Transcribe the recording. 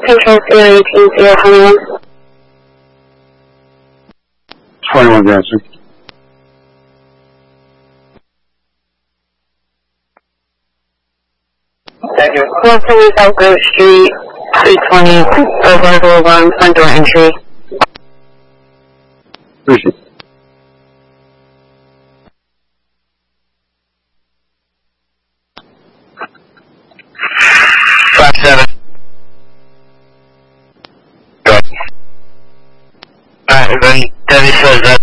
Control 018-021. 21, gotcha. Thank you. 140 South Grove Street, 320, over alarm, front door entry. Appreciate it. Alright, then Debbie says